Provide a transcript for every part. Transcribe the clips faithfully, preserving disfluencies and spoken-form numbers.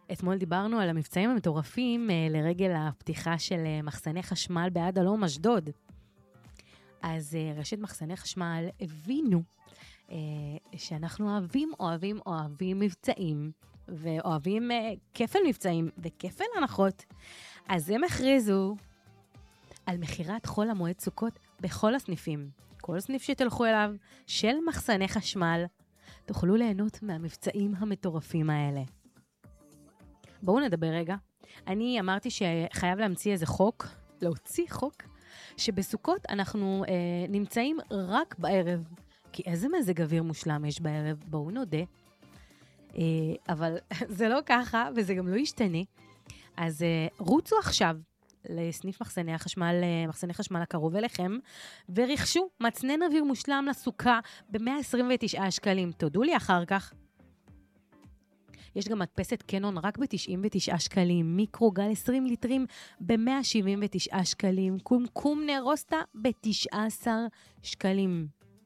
אתמול דיברנו על המבצעים המטורפים אה, לרגל הפתיחה של אה, מחסני חשמל בעד הלום אשדוד. אז אה, רשת מחסני חשמל הבינו אה, שאנחנו אוהבים, אוהבים, אוהבים מבצעים, ואוהבים אה, כפל מבצעים וכפל הנחות. אז הם הכריזו על מחירת חול המועד סוכות בכל הסניפים. כל סניף שתלכו אליו של מחסני חשמל, תוכלו ליהנות מהמבצעים המטורפים האלה. בואו נדבר רגע. אני אמרתי שחייב להמציא איזה חוק, להוציא חוק, שבסוכות אנחנו אה, נמצאים רק בערב. כי איזה מזג אוויר מושלם יש בערב, בואו נודה. אה, אבל זה לא ככה, וזה גם לא ישתנה. אז אה, רוצו עכשיו לסניף מחסני החשמל, מחסני חשמל הקרוב אליכם, ורכשו מצנן אוויר מושלם לסוכה ב-מאה עשרים ותשעה שקלים. תודו לי אחר כך. יש גם מדפסת קנון רק ב-תשעים ותשעה שקלים, מיקרוגל עשרים ליטרים ב-מאה שבעים ותשעה שקלים, קומקום נרוסטה ב-תשעה עשר שקלים.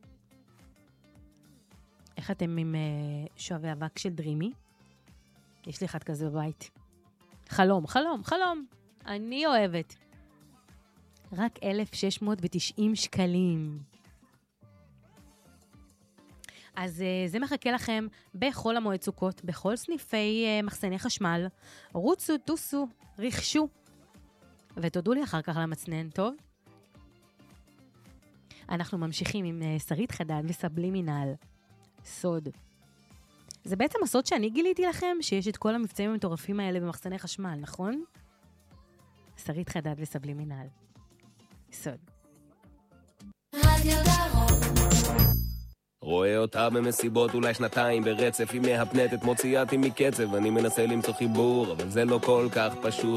איך אתם עם uh, שואבי אבק של דרימי? יש לי אחד כזה בבית. חלום, חלום, חלום. אני אוהבת. רק אלף שש מאות ותשעים שקלים. אז uh, זה מחכה לכם בכל המועד סוכות, בכל סניפי uh, מחסני חשמל. רוצו, טוסו, רכשו. ותודו לי אחר כך למצנן, טוב? אנחנו ממשיכים עם uh, שרית חדד וסבלימינל. סוד. זה בעצם הסוד שאני גיליתי לכם, שיש את כל המבצעים המטורפים האלה במחסני חשמל, נכון? שרית חדד וסבלימינל. סוד. רואה אותה במסיבות אולי שנתיים ברצף, היא מהפנטת מוציאתי מקצב, אני מנסה למצוא חיבור אבל זה לא כל כך פשוט.